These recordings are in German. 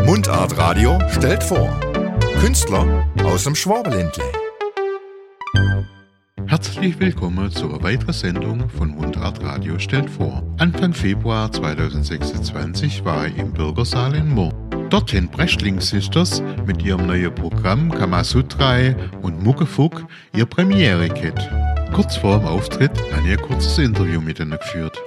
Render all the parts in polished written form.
Mundart Radio stellt vor. Künstler aus dem Schwabenländle. Herzlich willkommen zu einer weiteren Sendung von Mundart Radio stellt vor. Anfang Februar 2026 war ich im Bürgersaal in Murr. Dort haben Brechtling Sisters mit ihrem neuen Programm Kamasutra und Muckefuck ihre Premiere gehabt. Kurz vor dem Auftritt habe ich ein kurzes Interview mit ihnen geführt.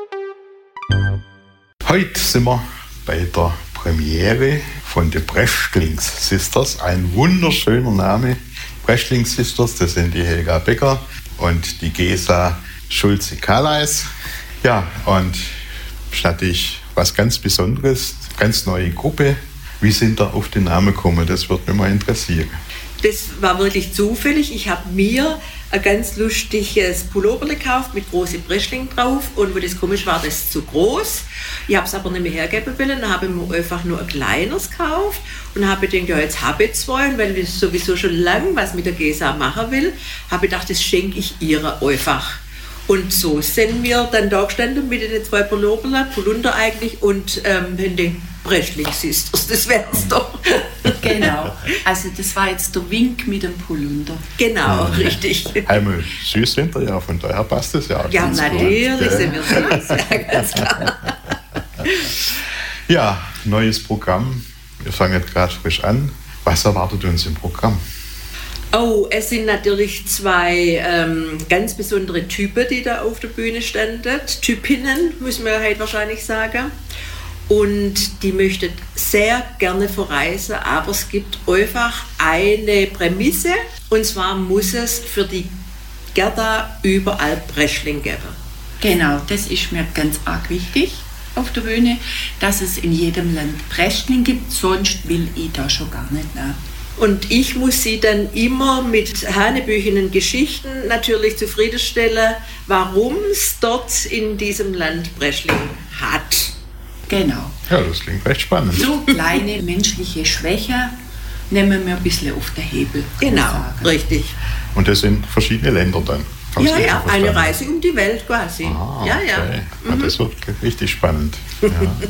Heute sind wir bei der Premiere von den Brechtling Sisters. Ein wunderschöner Name. Brechtling Sisters, das sind die Helga Becker und die Gesa Schulze-Kalleis. Ja, und natürlich was ganz Besonderes, ganz neue Gruppe. Wie sind da auf den Namen gekommen? Das würde mich mal interessieren. Das war wirklich zufällig. Ich habe mir ein ganz lustiges Pullover gekauft mit großen Brechtling drauf und wo das komisch war, das zu groß. Ich habe es aber nicht mehr hergeben wollen, dann habe ich mir einfach nur ein kleines gekauft und habe gedacht, ja, jetzt habe ich zwei und weil ich sowieso schon lange was mit der Gesa machen will, habe ich gedacht, das schenke ich ihr einfach. Und so sind wir dann da gestanden mit den zwei Polunder eigentlich und den Brechtling Sisters, das wär's doch. Genau, also das war jetzt der Wink mit dem Polunder. Genau, richtig. Einmal süß sind wir ja, von daher passt es ja. Ja, natürlich sind wir süß, ja, ganz klar. Ja, neues Programm. Wir fangen gerade frisch an. Was erwartet uns im Programm? Oh, es sind natürlich zwei ganz besondere Typen, die da auf der Bühne standen. Typinnen, müssen wir heute wahrscheinlich sagen. Und die möchten sehr gerne verreisen, aber es gibt einfach eine Prämisse. Und zwar muss es für die Gerda überall Brechtling geben. Genau, das ist mir ganz arg wichtig auf der Bühne, dass es in jedem Land Brechtling gibt, sonst will ich da schon gar nicht nach. Und ich muss sie dann immer mit hanebüchenen Geschichten natürlich zufriedenstellen, warum es dort in diesem Land Brechtling hat. Genau. Ja, das klingt recht spannend. So kleine menschliche Schwäche nehmen wir ein bisschen auf den Hebel. Genau, richtig. Und das sind verschiedene Länder dann? Ja, eine Reise um die Welt quasi. Ah, ja, okay. ja. Ja, das wird richtig spannend. Ja.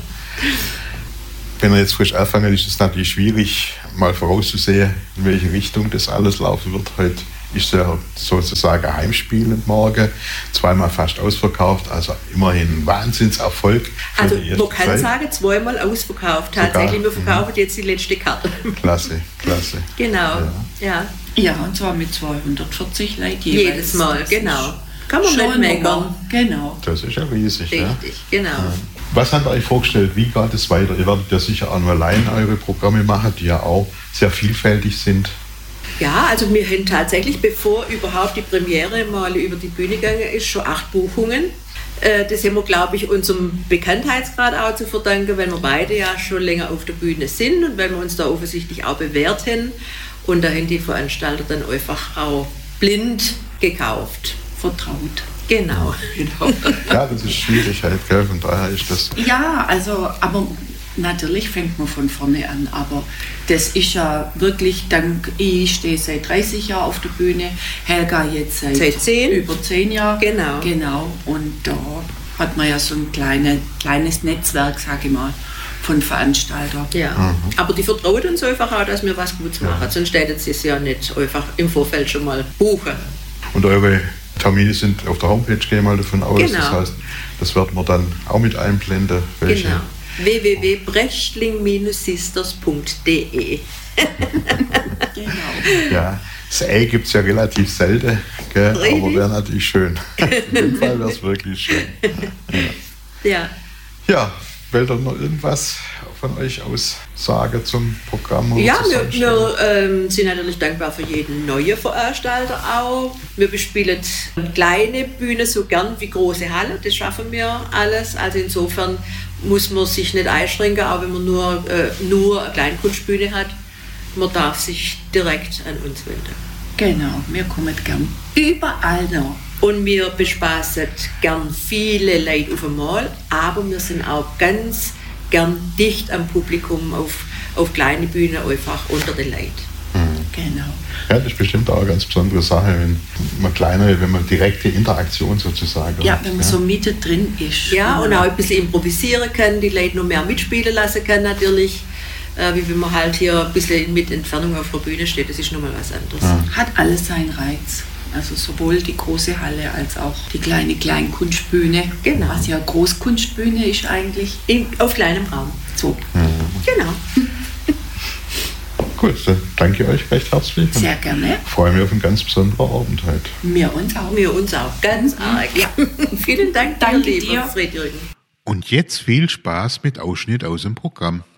Wenn wir jetzt frisch anfangen, ist es natürlich schwierig, mal vorauszusehen, in welche Richtung das alles laufen wird. Heute ist ja sozusagen ein Heimspiel morgen, zweimal fast ausverkauft, also immerhin ein Wahnsinnserfolg. Also man kann sagen, zweimal ausverkauft. Tatsächlich, wir verkaufen jetzt die letzte Karte. Klasse. Genau, ja. Ja, und zwar mit 240 Leuten jedes Mal, genau. Kann man nicht meckern. Genau. Das ist ja riesig. Richtig, ja. Genau. Ja. Was habt ihr euch vorgestellt? Wie geht es weiter? Ihr werdet ja sicher auch nur allein eure Programme machen, die ja auch sehr vielfältig sind. Ja, also wir haben tatsächlich, bevor überhaupt die Premiere mal über die Bühne gegangen ist, schon 8 Buchungen. Das haben wir, glaube ich, unserem Bekanntheitsgrad auch zu verdanken, weil wir beide ja schon länger auf der Bühne sind und weil wir uns da offensichtlich auch bewährt haben. Und da haben die Veranstalter dann einfach auch blind gekauft. Vertraut. Genau. Ja, das ist schwierig halt, gell? Von daher ist das... Ja, also, aber natürlich fängt man von vorne an, aber das ist ja wirklich ich stehe seit 30 Jahren auf der Bühne, Helga jetzt seit 10. Über 10 Jahren. Genau. Und da hat man ja so ein kleines Netzwerk, sage ich mal, von Veranstaltern. Ja, aber die vertrauen uns einfach auch, dass wir was Gutes machen, sonst hätten sie es ja nicht einfach im Vorfeld schon mal buchen. Und eure Termine sind auf der Homepage, gehe mal davon aus. Genau. Das heißt, das wird man dann auch mit einblenden. Welche? Genau. www.brechtling-sisters.de Genau. Ja, das Ei gibt es ja relativ selten, gell? Aber wäre natürlich schön. In dem Fall wäre es wirklich schön. Ja, wollt ihr noch irgendwas von euch aus sagen zum Programm? Ja, wir sind natürlich dankbar für jeden neuen Veranstalter auch. Wir bespielen kleine Bühnen so gern wie große Halle, das schaffen wir alles. Also insofern muss man sich nicht einschränken, auch wenn man nur eine Kleinkunstbühne hat. Man darf sich direkt an uns wenden. Genau, wir kommen gern überall noch. Und wir bespaßen gern viele Leute auf einmal, aber wir sind auch ganz gern dicht am Publikum auf kleine Bühnen, einfach unter den Leuten. Genau. Ja, das ist bestimmt auch eine ganz besondere Sache, wenn man direkte Interaktion sozusagen ja, hat. Wenn man so mittendrin ist. Ja, und auch ein bisschen improvisieren kann, die Leute noch mehr mitspielen lassen kann natürlich. wie wenn man halt hier ein bisschen mit Entfernung auf der Bühne steht. Das ist nochmal was anderes. Ja. Hat alles seinen Reiz. Also sowohl die große Halle als auch die kleine Kleinkunstbühne. Genau. Was ja Großkunstbühne ist eigentlich. Auf kleinem Raum. So. Genau. Gut, dann danke euch recht herzlich. Sehr gerne. Ich freue mich auf einen ganz besonderen Abend heute. Wir uns auch. Wir uns auch. Ganz arg. Ja. Vielen Dank, Danke lieber dir. Fred Jürgen. Und jetzt viel Spaß mit Ausschnitt aus dem Programm.